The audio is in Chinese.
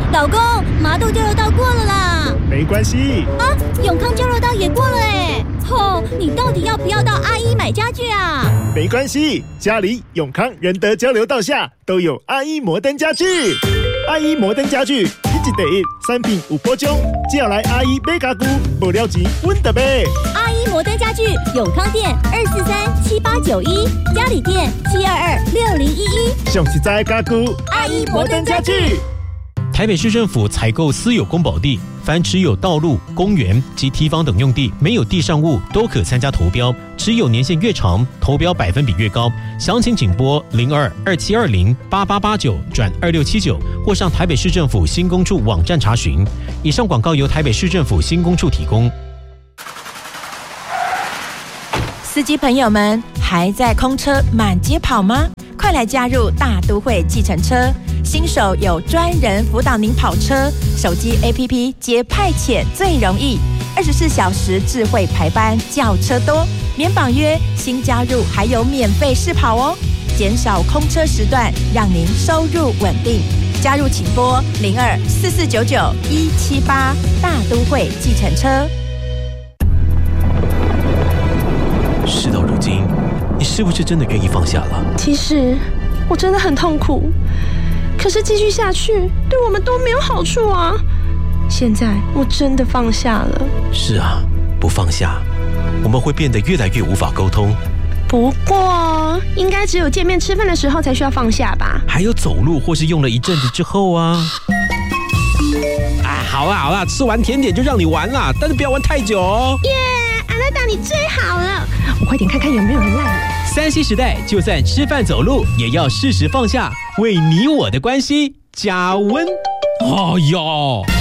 老公，麻豆交流道过了啦。 没关系啊，永康交流道也过了哎。你到底要不要到阿一买家具啊？ 没关系，家里永康仁德交流道下都有阿一摩登家具。阿一摩登家具，一季第一，3品5波中，只要来阿一买家具，无了钱稳得买。 阿一摩登家具，永康店2437891，嘉里店7226011。 上实在的家具， 阿一摩登家具。 台北市政府采购私有公保地，凡持有道路、公园及堤防等用地，没有地上物都可参加投标，持有年限越长，投标百分比越高。详情请拨0227208889-2679，或上台北市政府新工处网站查询。以上广告由台北市政府新工处提供。 司机朋友们，还在空车满街跑吗？快来加入大都会计程车，新手有专人辅导您跑车，手机 APP 接派遣最容易，24小时智慧排班，叫车多，免绑约，新加入还有免费试跑哦，减少空车时段，让您收入稳定。加入请拨0244991178，大都会计程车。 事到如今，你是不是真的愿意放下了？ 其实我真的很痛苦，可是继续下去对我们都没有好处啊。现在我真的放下了。 是啊，不放下，我们会变得越来越无法沟通。 不过应该只有见面吃饭的时候才需要放下吧？ 还有走路或是用了一阵子之后啊。好啦，吃完甜点就让你玩啦，但是不要玩太久哦。 耶，阿拉达你最好了，我快点看看有没有人赖我。 3C 时代，就算吃饭走路也要适时放下，为你我的关系加温。哦哟。